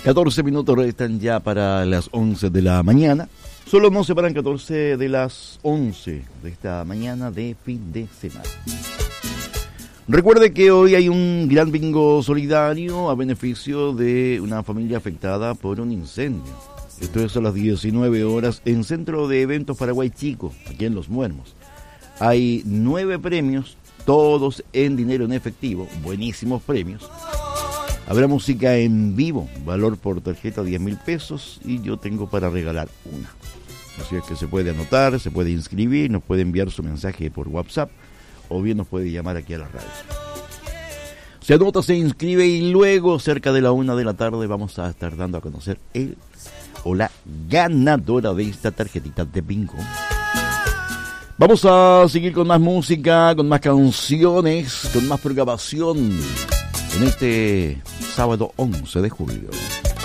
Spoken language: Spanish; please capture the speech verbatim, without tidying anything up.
catorce minutos restan ya para las once de la mañana. Solo nos separan catorce de las once de esta mañana de fin de semana. Recuerde que hoy hay un gran bingo solidario a beneficio de una familia afectada por un incendio. Esto es a las diecinueve horas en Centro de Eventos Paraguay Chico, aquí en Los Muermos. Hay nueve premios, todos en dinero en efectivo, buenísimos premios. Habrá música en vivo, valor por tarjeta diez mil pesos y yo tengo para regalar una. Así es que se puede anotar, se puede inscribir, nos puede enviar su mensaje por WhatsApp o bien nos puede llamar aquí a la radio. Se anota, se inscribe y luego cerca de la una de la tarde vamos a estar dando a conocer el o la ganadora de esta tarjetita de bingo. Vamos a seguir con más música, con más canciones, con más programación en este sábado once de julio.